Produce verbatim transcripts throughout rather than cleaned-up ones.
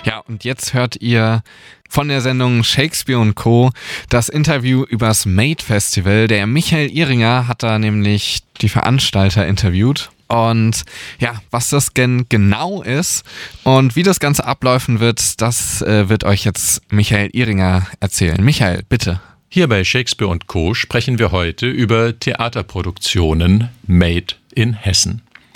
Ja, und jetzt hört ihr von der Sendung Shakespeare und Co. das Interview übers Made Festival. Der Michael Ihringer hat da nämlich die Veranstalter interviewt. Und ja, was das gen genau ist und wie das Ganze abläufen wird, das äh, wird euch jetzt Michael Ihringer erzählen. Michael, bitte. Hier bei Shakespeare und Co. sprechen wir heute über Theaterproduktionen Made in Hessen.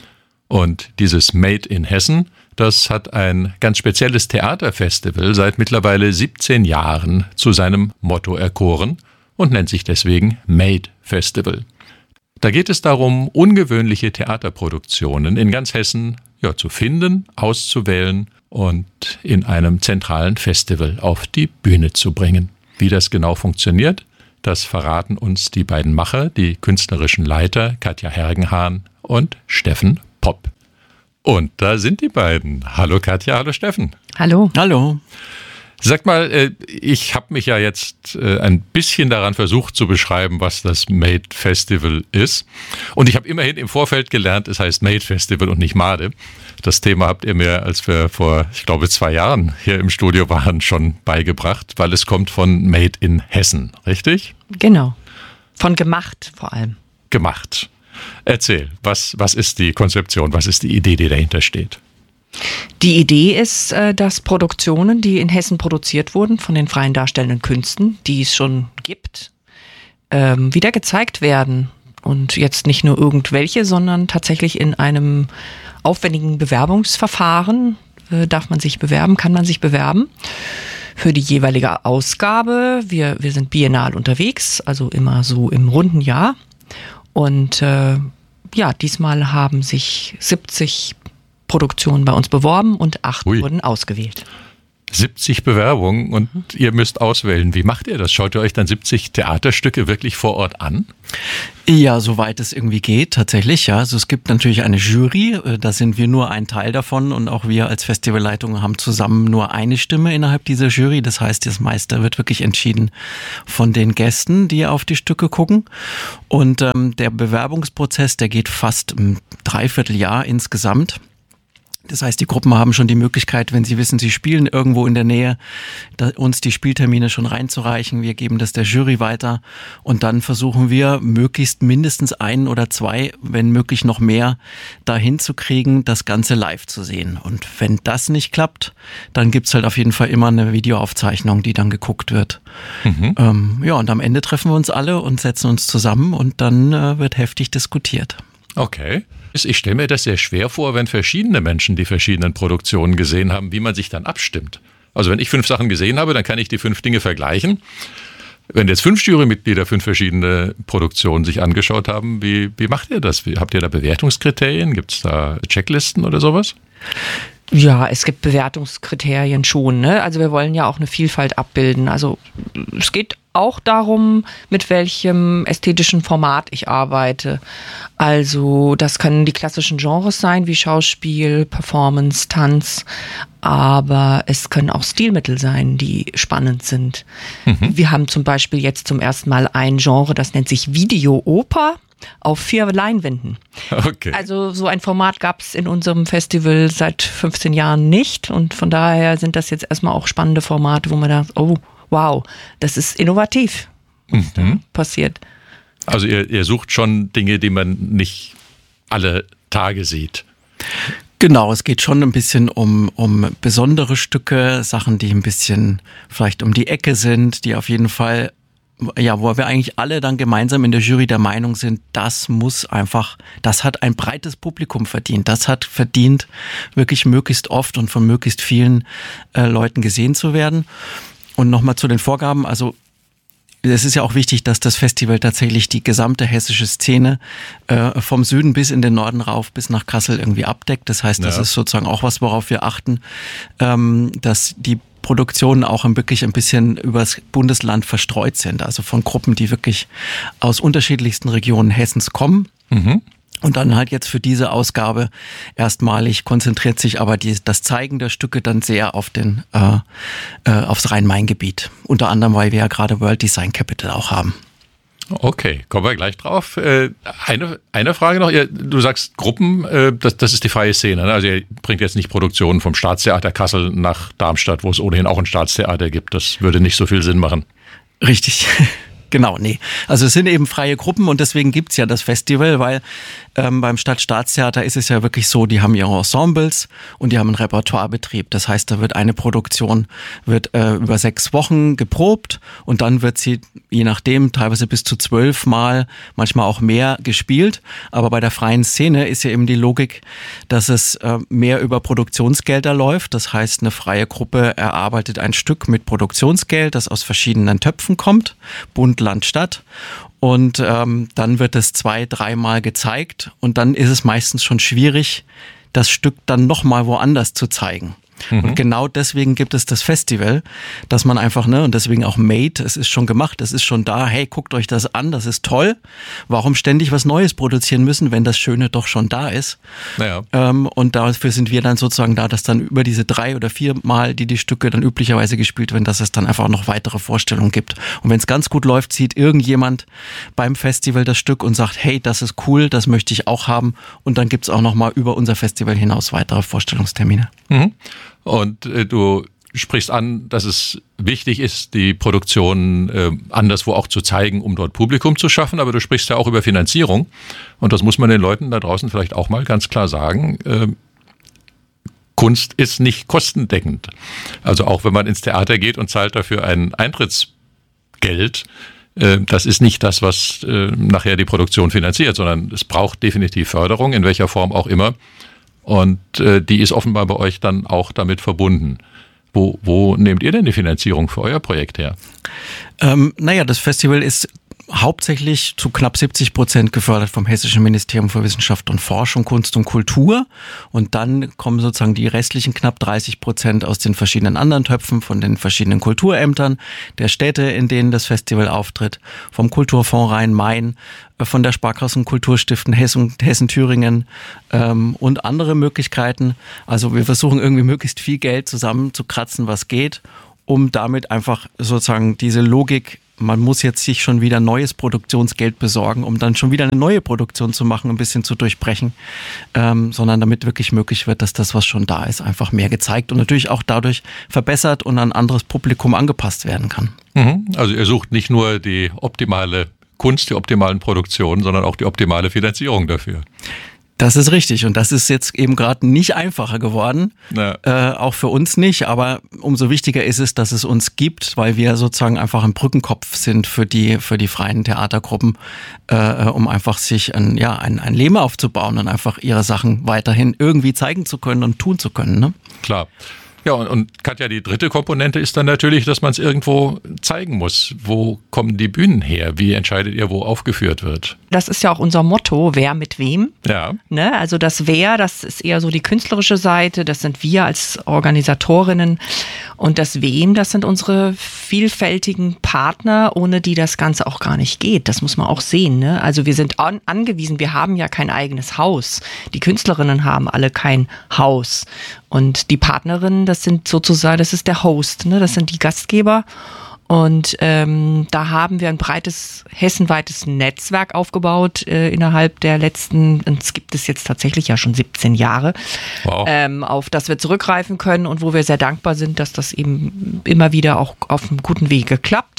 Und dieses Made in Hessen, das hat ein ganz spezielles Theaterfestival seit mittlerweile siebzehn Jahren zu seinem Motto erkoren und nennt sich deswegen Made Festival. Da geht es darum, ungewöhnliche Theaterproduktionen in ganz Hessen ja, zu finden, auszuwählen und in einem zentralen Festival auf die Bühne zu bringen. Wie das genau funktioniert, das verraten uns die beiden Macher, die künstlerischen Leiter Katja Hergenhahn und Steffen Popp. Und da sind die beiden. Hallo Katja, hallo Steffen. Hallo. Hallo. Sag mal, ich habe mich ja jetzt ein bisschen daran versucht zu beschreiben, was das Made Festival ist. Und ich habe immerhin im Vorfeld gelernt, es heißt Made Festival und nicht Made. Das Thema habt ihr mir, als wir vor, ich glaube, zwei Jahren hier im Studio waren, schon beigebracht, weil es kommt von Made in Hessen, richtig? Genau. Von gemacht vor allem. Gemacht. Erzähl, was, was ist die Konzeption, was ist die Idee, die dahinter steht? Die Idee ist, dass Produktionen, die in Hessen produziert wurden, von den freien darstellenden Künsten, die es schon gibt, wieder gezeigt werden. Und jetzt nicht nur irgendwelche, sondern tatsächlich in einem aufwendigen Bewerbungsverfahren darf man sich bewerben, kann man sich bewerben für die jeweilige Ausgabe. Wir, wir sind biennal unterwegs, also immer so im runden Jahr. Und äh, ja, diesmal haben sich siebzig Produktionen bei uns beworben und acht Ui. wurden ausgewählt. siebzig Bewerbungen und ihr müsst auswählen. Wie macht ihr das? Schaut ihr euch dann siebzig Theaterstücke wirklich vor Ort an? Ja, soweit es irgendwie geht, tatsächlich. Ja, also es gibt natürlich eine Jury, da sind wir nur ein Teil davon und auch wir als Festivalleitung haben zusammen nur eine Stimme innerhalb dieser Jury. Das heißt, das meiste wird wirklich entschieden von den Gästen, die auf die Stücke gucken. Und ähm, der Bewerbungsprozess, der geht fast ein Dreivierteljahr insgesamt. Das heißt, die Gruppen haben schon die Möglichkeit, wenn sie wissen, sie spielen irgendwo in der Nähe, uns die Spieltermine schon reinzureichen. Wir geben das der Jury weiter und dann versuchen wir, möglichst mindestens einen oder zwei, wenn möglich noch mehr, dahin zu kriegen, das Ganze live zu sehen. Und wenn das nicht klappt, dann gibt's halt auf jeden Fall immer eine Videoaufzeichnung, die dann geguckt wird. Mhm. Ähm, ja, und am Ende treffen wir uns alle und setzen uns zusammen und dann äh, wird heftig diskutiert. Okay. Ich stelle mir das sehr schwer vor, wenn verschiedene Menschen die verschiedenen Produktionen gesehen haben, wie man sich dann abstimmt. Also wenn ich fünf Sachen gesehen habe, dann kann ich die fünf Dinge vergleichen. Wenn jetzt fünf Jurymitglieder fünf verschiedene Produktionen sich angeschaut haben, wie, wie macht ihr das? Wie, habt ihr da Bewertungskriterien? Gibt es da Checklisten oder sowas? Ja, es gibt Bewertungskriterien schon, ne? Also wir wollen ja auch eine Vielfalt abbilden. Also es geht auch darum, mit welchem ästhetischen Format ich arbeite. Also das können die klassischen Genres sein, wie Schauspiel, Performance, Tanz, aber es können auch Stilmittel sein, die spannend sind. Mhm. Wir haben zum Beispiel jetzt zum ersten Mal ein Genre, das nennt sich Videooper. Auf vier Leinwänden. Okay. Also so ein Format gab es in unserem Festival seit fünfzehn Jahren nicht und von daher sind das jetzt erstmal auch spannende Formate, wo man da, oh wow, das ist innovativ, was mhm. da passiert. Also ihr, ihr sucht schon Dinge, die man nicht alle Tage sieht. Genau, es geht schon ein bisschen um, um besondere Stücke, Sachen, die ein bisschen vielleicht um die Ecke sind, die auf jeden Fall ja, wo wir eigentlich alle dann gemeinsam in der Jury der Meinung sind, das muss einfach, das hat ein breites Publikum verdient. Das hat verdient, wirklich möglichst oft und von möglichst vielen äh, Leuten gesehen zu werden. Und nochmal zu den Vorgaben, also es ist ja auch wichtig, dass das Festival tatsächlich die gesamte hessische Szene äh, vom Süden bis in den Norden rauf, bis nach Kassel irgendwie abdeckt. Das heißt, das ja. ist sozusagen auch was, worauf wir achten, ähm, dass die Produktionen auch wirklich ein bisschen übers Bundesland verstreut sind. Also von Gruppen, die wirklich aus unterschiedlichsten Regionen Hessens kommen. Mhm. Und dann halt jetzt für diese Ausgabe erstmalig konzentriert sich aber die, das Zeigen der Stücke dann sehr auf den, äh, äh, aufs Rhein-Main-Gebiet. Unter anderem, weil wir ja gerade World Design Capital auch haben. Okay, kommen wir gleich drauf. Eine, eine Frage noch. Du sagst Gruppen, das, das ist die freie Szene. Also ihr bringt jetzt nicht Produktionen vom Staatstheater Kassel nach Darmstadt, wo es ohnehin auch ein Staatstheater gibt. Das würde nicht so viel Sinn machen. Richtig. Genau, nee. Also es sind eben freie Gruppen und deswegen gibt's ja das Festival, weil ähm, beim Stadtstaatstheater ist es ja wirklich so, die haben ihre Ensembles und die haben einen Repertoirebetrieb. Das heißt, da wird eine Produktion wird äh, über sechs Wochen geprobt und dann wird sie, je nachdem, teilweise bis zu zwölf Mal, manchmal auch mehr gespielt. Aber bei der freien Szene ist ja eben die Logik, dass es äh, mehr über Produktionsgelder läuft. Das heißt, eine freie Gruppe erarbeitet ein Stück mit Produktionsgeld, das aus verschiedenen Töpfen kommt. Bund, Land, Stadt. Und ähm, dann wird es zwei, dreimal gezeigt und dann ist es meistens schon schwierig, das Stück dann nochmal woanders zu zeigen. Mhm. Und genau deswegen gibt es das Festival, dass man einfach, ne, und deswegen auch Made, es ist schon gemacht, es ist schon da, hey, guckt euch das an, das ist toll. Warum ständig was Neues produzieren müssen, wenn das Schöne doch schon da ist? Naja. Ähm, und dafür sind wir dann sozusagen da, dass dann über diese drei oder vier Mal, die die Stücke dann üblicherweise gespielt werden, dass es dann einfach noch weitere Vorstellungen gibt. Und wenn es ganz gut läuft, sieht irgendjemand beim Festival das Stück und sagt, hey, das ist cool, das möchte ich auch haben. Und dann gibt es auch nochmal über unser Festival hinaus weitere Vorstellungstermine. Mhm. Und äh, du sprichst an, dass es wichtig ist, die Produktion äh, anderswo auch zu zeigen, um dort Publikum zu schaffen. Aber du sprichst ja auch über Finanzierung. Und das muss man den Leuten da draußen vielleicht auch mal ganz klar sagen. Äh, Kunst ist nicht kostendeckend. Also auch wenn man ins Theater geht und zahlt dafür ein Eintrittsgeld, äh, das ist nicht das, was äh, nachher die Produktion finanziert, sondern es braucht definitiv Förderung, in welcher Form auch immer. Und äh, die ist offenbar bei euch dann auch damit verbunden. Wo, wo nehmt ihr denn die Finanzierung für euer Projekt her? Ähm, naja, das Festival ist hauptsächlich zu knapp siebzig Prozent gefördert vom Hessischen Ministerium für Wissenschaft und Forschung, Kunst und Kultur. Und dann kommen sozusagen die restlichen knapp dreißig Prozent aus den verschiedenen anderen Töpfen, von den verschiedenen Kulturämtern, der Städte, in denen das Festival auftritt, vom Kulturfonds Rhein-Main, von der Sparkassen Kulturstiften Hessen, Hessen-Thüringen ähm, und andere Möglichkeiten. Also wir versuchen irgendwie möglichst viel Geld zusammenzukratzen, was geht, um damit einfach sozusagen diese Logik, man muss jetzt sich schon wieder neues Produktionsgeld besorgen, um dann schon wieder eine neue Produktion zu machen, ein bisschen zu durchbrechen, ähm, sondern damit wirklich möglich wird, dass das, was schon da ist, einfach mehr gezeigt und natürlich auch dadurch verbessert und an ein anderes Publikum angepasst werden kann. Mhm. Also ihr sucht nicht nur die optimale Kunst, die optimalen Produktionen, sondern auch die optimale Finanzierung dafür. Das ist richtig und das ist jetzt eben gerade nicht einfacher geworden, ja. äh, auch für uns nicht, aber umso wichtiger ist es, dass es uns gibt, weil wir sozusagen einfach ein Brückenkopf sind für die für die freien Theatergruppen, äh, um einfach sich ein, ja, ein, ein Leben aufzubauen und einfach ihre Sachen weiterhin irgendwie zeigen zu können und tun zu können. Ne? Klar. Ja, und, und Katja, die dritte Komponente ist dann natürlich, dass man es irgendwo zeigen muss. Wo kommen die Bühnen her? Wie entscheidet ihr, wo aufgeführt wird? Das ist ja auch unser Motto, wer mit wem. Ja. Ne? Also das Wer, das ist eher so die künstlerische Seite, das sind wir als Organisatorinnen. Und das Wem, das sind unsere vielfältigen Partner, ohne die das Ganze auch gar nicht geht. Das muss man auch sehen. Ne? Also wir sind an, angewiesen, wir haben ja kein eigenes Haus. Die Künstlerinnen haben alle kein Haus. Und die Partnerinnen, das sind sozusagen, das ist der Host, ne? Das sind die Gastgeber. Und ähm, da haben wir ein breites, hessenweites Netzwerk aufgebaut äh, innerhalb der letzten, und es gibt es jetzt tatsächlich ja schon siebzehn Jahre, wow. ähm, auf das wir zurückgreifen können und wo wir sehr dankbar sind, dass das eben immer wieder auch auf einem guten Wege klappt.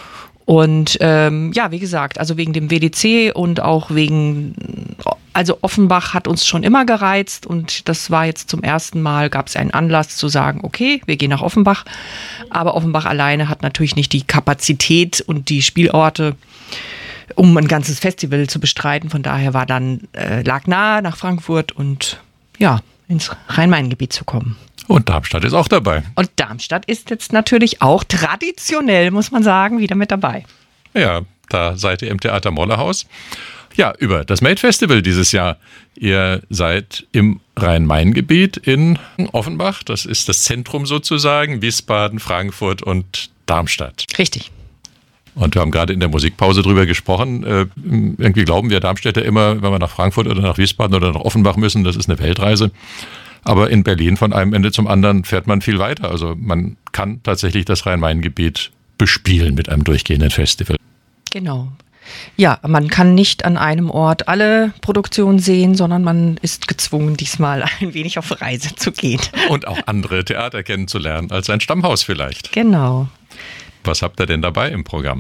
Und ähm, ja, wie gesagt, also wegen dem W D C und auch wegen, also Offenbach hat uns schon immer gereizt und das war jetzt zum ersten Mal, gab es einen Anlass zu sagen, okay, wir gehen nach Offenbach, aber Offenbach alleine hat natürlich nicht die Kapazität und die Spielorte, um ein ganzes Festival zu bestreiten. Von daher war dann, äh, lag nahe nach Frankfurt und ja, ins Rhein-Main-Gebiet zu kommen. Und Darmstadt ist auch dabei. Und Darmstadt ist jetzt natürlich auch traditionell, muss man sagen, wieder mit dabei. Ja, da seid ihr im Theater Mollehaus. Ja, über das Made Festival dieses Jahr. Ihr seid im Rhein-Main-Gebiet in Offenbach. Das ist das Zentrum sozusagen. Wiesbaden, Frankfurt und Darmstadt. Richtig. Und wir haben gerade in der Musikpause drüber gesprochen. Äh, irgendwie glauben wir Darmstädter immer, wenn wir nach Frankfurt oder nach Wiesbaden oder nach Offenbach müssen, das ist eine Weltreise. Aber in Berlin von einem Ende zum anderen fährt man viel weiter. Also man kann tatsächlich das Rhein-Main-Gebiet bespielen mit einem durchgehenden Festival. Genau. Ja, man kann nicht an einem Ort alle Produktionen sehen, sondern man ist gezwungen, diesmal ein wenig auf Reise zu gehen. Und auch andere Theater kennenzulernen als ein Stammhaus vielleicht. Genau. Was habt ihr denn dabei im Programm?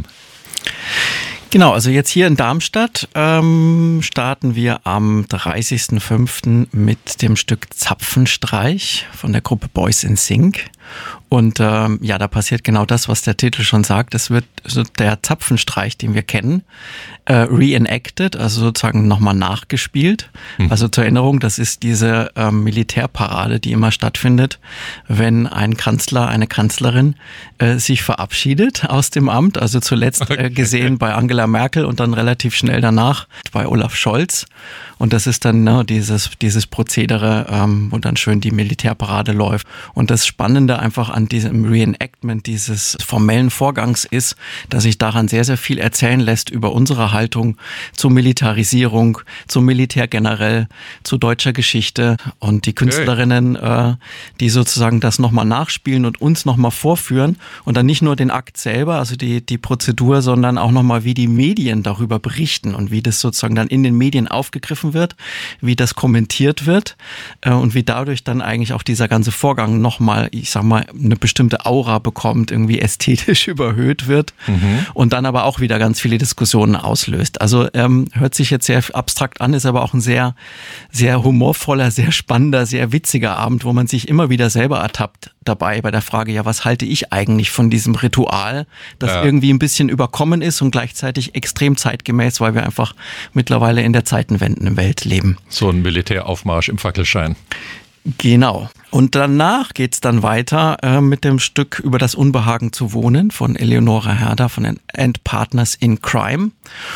Genau, also jetzt hier in Darmstadt ähm, starten wir am dreißigsten fünften mit dem Stück Zapfenstreich von der Gruppe Boys in Sync. Und ähm, ja, da passiert genau das, was der Titel schon sagt. Es wird so der Zapfenstreich, den wir kennen, äh, reenacted, also sozusagen nochmal nachgespielt. Mhm. Also zur Erinnerung, das ist diese äh, Militärparade, die immer stattfindet, wenn ein Kanzler, eine Kanzlerin äh, sich verabschiedet aus dem Amt. Also zuletzt äh, gesehen bei Angela Merkel und dann relativ schnell danach bei Olaf Scholz. Und das ist dann ne, dieses, dieses Prozedere, ähm, wo dann schön die Militärparade läuft. Und das Spannende einfach an diesem Reenactment dieses formellen Vorgangs ist, dass sich daran sehr, sehr viel erzählen lässt über unsere Haltung zur Militarisierung, zum Militär generell, zu deutscher Geschichte. Und die Künstlerinnen, äh, die sozusagen das nochmal nachspielen und uns nochmal vorführen und dann nicht nur den Akt selber, also die, die Prozedur, sondern auch nochmal, wie die Medien darüber berichten und wie das sozusagen dann in den Medien aufgegriffen wird, wie das kommentiert wird äh, und wie dadurch dann eigentlich auch dieser ganze Vorgang nochmal, ich sag mal, eine bestimmte Aura bekommt, irgendwie ästhetisch überhöht wird mhm. und dann aber auch wieder ganz viele Diskussionen auslöst. Also ähm, hört sich jetzt sehr abstrakt an, ist aber auch ein sehr, sehr humorvoller, sehr spannender, sehr witziger Abend, wo man sich immer wieder selber ertappt dabei bei der Frage, ja, was halte ich eigentlich von diesem Ritual, das ja. irgendwie ein bisschen überkommen ist und gleichzeitig extrem zeitgemäß, weil wir einfach mittlerweile in der zeitenwendenden Welt leben. So ein Militäraufmarsch im Fackelschein. Genau. Und danach geht's dann weiter äh, mit dem Stück Über das Unbehagen zu wohnen von Eleonora Herder von den And Partners in Crime.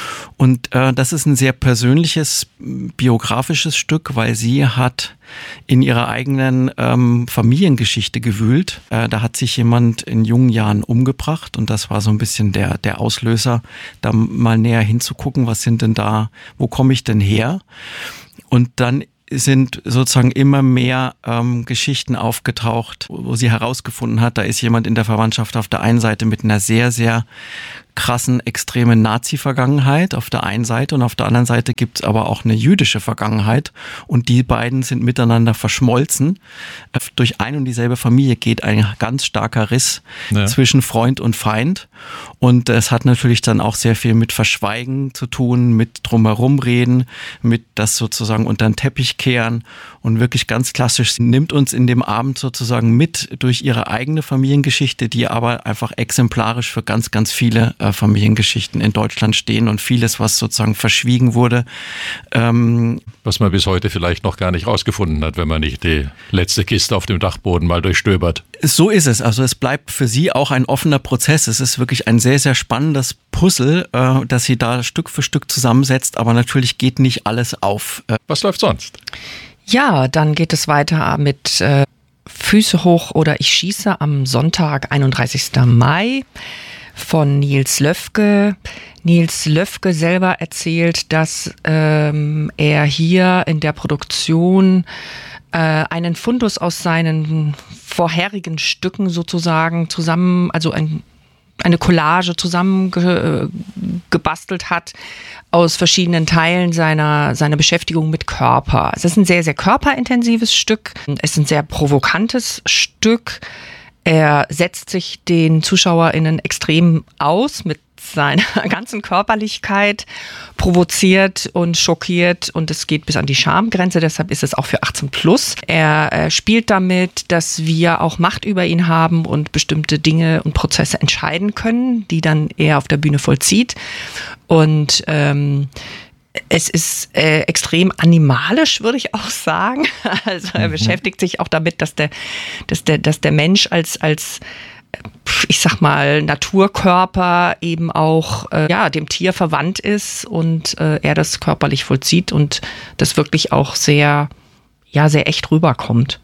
Und äh, das ist ein sehr persönliches, biografisches Stück, weil sie hat in ihrer eigenen ähm, Familiengeschichte gewühlt. Äh, da hat sich jemand in jungen Jahren umgebracht und das war so ein bisschen der, der Auslöser, da mal näher hinzugucken, was sind denn da, wo komme ich denn her? Und dann sind sozusagen immer mehr ähm, Geschichten aufgetaucht, wo sie herausgefunden hat, da ist jemand in der Verwandtschaft auf der einen Seite mit einer sehr, sehr krassen, extremen Nazi-Vergangenheit auf der einen Seite und auf der anderen Seite gibt's aber auch eine jüdische Vergangenheit und die beiden sind miteinander verschmolzen. Durch ein und dieselbe Familie geht ein ganz starker Riss ja. zwischen Freund und Feind und es hat natürlich dann auch sehr viel mit Verschweigen zu tun, mit drumherum reden, mit das sozusagen unter den Teppich kehren und wirklich ganz klassisch, sie nimmt uns in dem Abend sozusagen mit durch ihre eigene Familiengeschichte, die aber einfach exemplarisch für ganz, ganz viele äh, Familiengeschichten in Deutschland stehen und vieles, was sozusagen verschwiegen wurde. Ähm, was man bis heute vielleicht noch gar nicht rausgefunden hat, wenn man nicht die letzte Kiste auf dem Dachboden mal durchstöbert. So ist es. Also es bleibt für sie auch ein offener Prozess. Es ist wirklich ein sehr, sehr spannendes Puzzle, äh, das sie da Stück für Stück zusammensetzt, aber natürlich geht nicht alles auf. Äh, was läuft sonst? Ja, dann geht es weiter mit äh, Füße hoch oder ich schieße am Sonntag, einunddreißigsten Mai. Von Nils Löfke. Nils Löfke selber erzählt, dass ähm, er hier in der Produktion äh, einen Fundus aus seinen vorherigen Stücken sozusagen zusammen, also ein, eine Collage zusammengebastelt hat aus verschiedenen Teilen seiner, seiner Beschäftigung mit Körper. Es ist ein sehr, sehr körperintensives Stück. Es ist ein sehr provokantes Stück. Er setzt sich den ZuschauerInnen extrem aus mit seiner ganzen Körperlichkeit, provoziert und schockiert und es geht bis an die Schamgrenze, deshalb ist es auch für achtzehn plus. Er äh, spielt damit, dass wir auch Macht über ihn haben und bestimmte Dinge und Prozesse entscheiden können, die dann er auf der Bühne vollzieht. Und ähm, es ist äh, extrem animalisch, würde ich auch sagen. Also er mhm. beschäftigt sich auch damit, dass der, dass der, dass der Mensch als, als, ich sag mal, Naturkörper eben auch äh, ja, dem Tier verwandt ist und äh, er das körperlich vollzieht und das wirklich auch sehr, ja, sehr echt rüberkommt.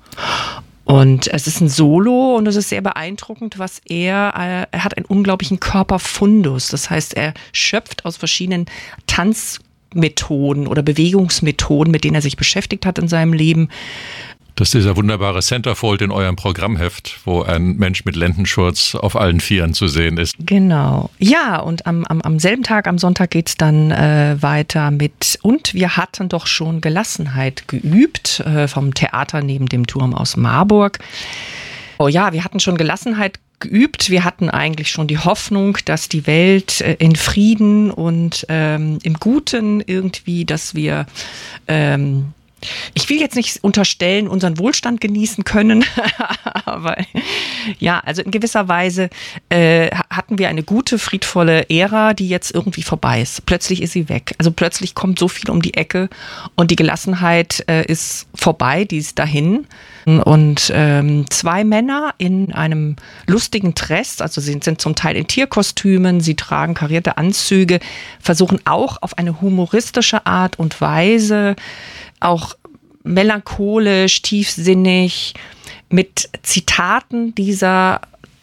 Und es ist ein Solo und es ist sehr beeindruckend, was er, er hat einen unglaublichen Körperfundus. Das heißt, er schöpft aus verschiedenen Tanz Methoden oder Bewegungsmethoden, mit denen er sich beschäftigt hat in seinem Leben Das ist dieser wunderbare Centerfold in eurem Programmheft, wo ein Mensch mit Lendenschurz auf allen Vieren zu sehen ist. Genau. Ja, und am, am, am selben Tag, am Sonntag geht es dann äh, weiter mit "Und wir hatten doch schon Gelassenheit geübt" äh, vom Theater neben dem Turm aus Marburg. Oh ja, wir hatten schon Gelassenheit geübt. Wir hatten eigentlich schon die Hoffnung, dass die Welt äh, in Frieden und ähm, im Guten irgendwie, dass wir... Ähm, Ich will jetzt nicht unterstellen, unseren Wohlstand genießen können, aber ja, also in gewisser Weise äh, hatten wir eine gute, friedvolle Ära, die jetzt irgendwie vorbei ist. Plötzlich ist sie weg. Also plötzlich kommt so viel um die Ecke und die Gelassenheit äh, ist vorbei, die ist dahin. Und ähm, zwei Männer in einem lustigen Dress, also sie sind zum Teil in Tierkostümen, sie tragen karierte Anzüge, versuchen auch auf eine humoristische Art und Weise, auch melancholisch, tiefsinnig, mit Zitaten dieser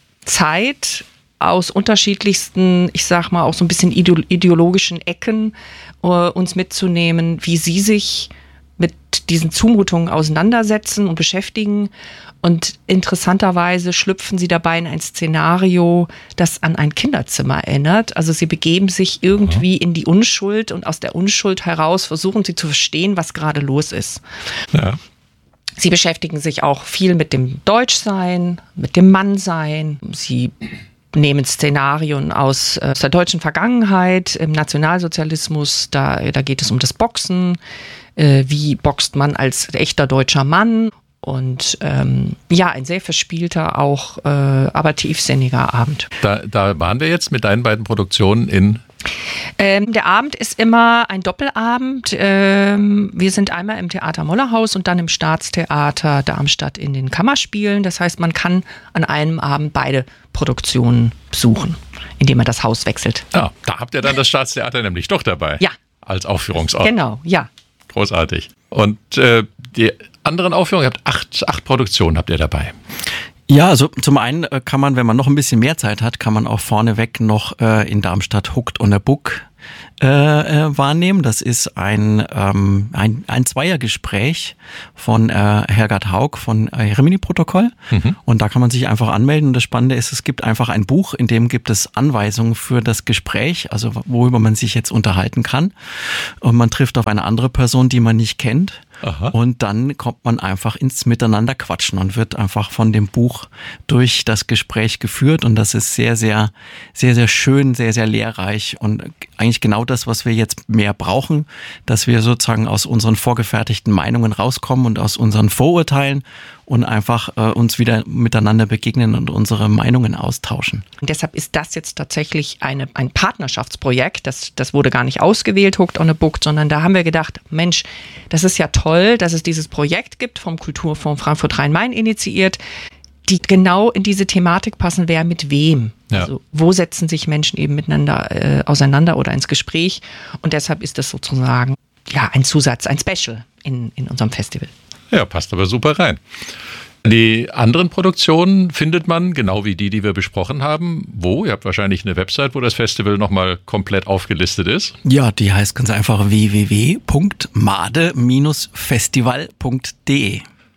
Zeit aus unterschiedlichsten, ich sag mal, auch so ein bisschen ideologischen Ecken äh, uns mitzunehmen, wie sie sich mit diesen Zumutungen auseinandersetzen und beschäftigen. Und interessanterweise schlüpfen sie dabei in ein Szenario, das an ein Kinderzimmer erinnert. Also sie begeben sich irgendwie in die Unschuld und aus der Unschuld heraus versuchen sie zu verstehen, was gerade los ist. Ja. Sie beschäftigen sich auch viel mit dem Deutschsein, mit dem Mannsein. Sie nehmen Szenarien aus, aus der deutschen Vergangenheit, im Nationalsozialismus. Da, da geht es um das Boxen. Äh, wie boxt man als echter deutscher Mann? Und ähm, ja, ein sehr verspielter, auch äh, aber tiefsinniger Abend. Da, da waren wir jetzt mit deinen beiden Produktionen in... Ähm, der Abend ist immer ein Doppelabend. Ähm, wir sind einmal im Theater Mollerhaus und dann im Staatstheater Darmstadt in den Kammerspielen. Das heißt, man kann an einem Abend beide Produktionen besuchen, indem man das Haus wechselt. Ah, da habt ihr dann das Staatstheater nämlich doch dabei. Ja. Als Aufführungsort. Genau, ja. Großartig. Und äh, die anderen Aufführungen, ihr habt acht, acht Produktionen habt ihr dabei. Ja, also zum einen kann man, wenn man noch ein bisschen mehr Zeit hat, kann man auch vorneweg noch äh, in Darmstadt Hooked on a Book äh, äh, wahrnehmen. Das ist ein, ähm, ein, ein Zweiergespräch von äh, Hergard Haug von äh, Rimini-Protokoll. Mhm. Und da kann man sich einfach anmelden. Und das Spannende ist, es gibt einfach ein Buch, in dem gibt es Anweisungen für das Gespräch, also worüber man sich jetzt unterhalten kann. Und man trifft auf eine andere Person, die man nicht kennt. Aha. Und dann kommt man einfach ins Miteinander quatschen und wird einfach von dem Buch durch das Gespräch geführt. Und das ist sehr, sehr, sehr, sehr schön, sehr, sehr lehrreich und eigentlich genau das, was wir jetzt mehr brauchen, dass wir sozusagen aus unseren vorgefertigten Meinungen rauskommen und aus unseren Vorurteilen und einfach äh, uns wieder miteinander begegnen und unsere Meinungen austauschen. Und deshalb ist das jetzt tatsächlich eine, ein Partnerschaftsprojekt. Das, das wurde gar nicht ausgewählt, Hooked on a Book, sondern da haben wir gedacht, Mensch, das ist ja toll, dass es dieses Projekt gibt, vom Kulturfonds Frankfurt-Rhein-Main initiiert, die genau in diese Thematik passen, wer mit wem. Ja. Also wo setzen sich Menschen eben miteinander äh, auseinander oder ins Gespräch. Und deshalb ist das sozusagen ja ein Zusatz, ein Special in, in unserem Festival. Ja, passt aber super rein. Die anderen Produktionen findet man, genau wie die, die wir besprochen haben, wo? Ihr habt wahrscheinlich eine Website, wo das Festival nochmal komplett aufgelistet ist. Ja, die heißt ganz einfach w w w punkt made Bindestrich festival punkt d e.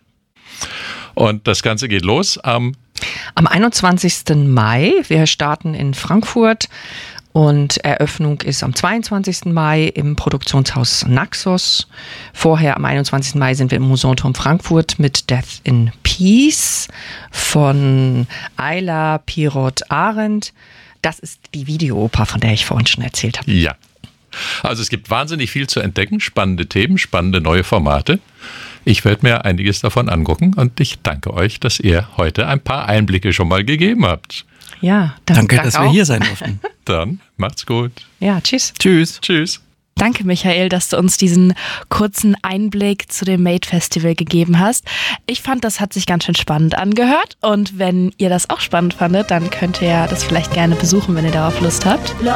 Und das Ganze geht los am... Am einundzwanzigsten Mai. Wir starten in Frankfurt. Und Eröffnung ist am zweiundzwanzigsten Mai im Produktionshaus Naxos. Vorher am einundzwanzigsten Mai sind wir im Museumturm Frankfurt mit Death in Peace von Ayla Pirot-Arendt. Das ist die Videooper, von der ich vorhin schon erzählt habe. Ja, also es gibt wahnsinnig viel zu entdecken, spannende Themen, spannende neue Formate. Ich werde mir einiges davon angucken und ich danke euch, dass ihr heute ein paar Einblicke schon mal gegeben habt. Ja, danke, danke dass auch. wir hier sein durften. Dann macht's gut. Ja, tschüss. Tschüss. Tschüss. Danke, Michael, dass du uns diesen kurzen Einblick zu dem Made Festival gegeben hast. Ich fand, das hat sich ganz schön spannend angehört. Und wenn ihr das auch spannend fandet, dann könnt ihr das vielleicht gerne besuchen, wenn ihr darauf Lust habt.